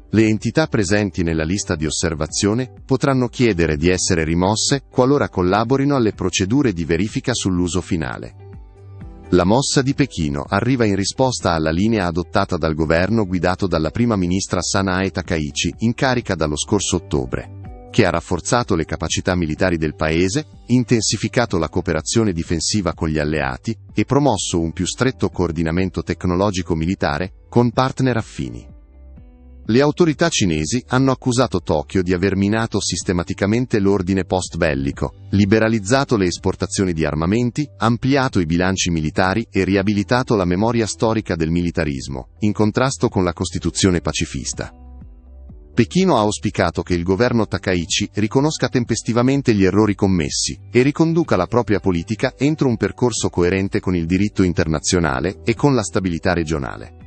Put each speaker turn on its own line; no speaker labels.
Le entità presenti nella lista di osservazione potranno chiedere di essere rimosse qualora collaborino alle procedure di verifica sull'uso finale. La mossa di Pechino arriva in risposta alla linea adottata dal governo guidato dalla prima ministra Sanae Takaichi, in carica dallo scorso ottobre, che ha rafforzato le capacità militari del paese, intensificato la cooperazione difensiva con gli alleati e promosso un più stretto coordinamento tecnologico-militare con partner affini. Le autorità cinesi hanno accusato Tokyo di aver minato sistematicamente l'ordine post-bellico, liberalizzato le esportazioni di armamenti, ampliato i bilanci militari e riabilitato la memoria storica del militarismo, in contrasto con la Costituzione pacifista. Pechino ha auspicato che il governo Takaichi riconosca tempestivamente gli errori commessi e riconduca la propria politica entro un percorso coerente con il diritto internazionale e con la stabilità regionale.